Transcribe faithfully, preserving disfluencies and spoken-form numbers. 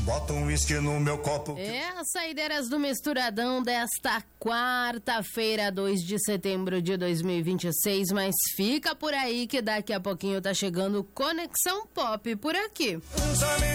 Bota um uísque no meu copo. É as saideiras do Misturadão desta quarta-feira, dois de setembro de dois mil e vinte e seis, mas fica por aí que daqui a pouquinho tá chegando Conexão Pop por aqui.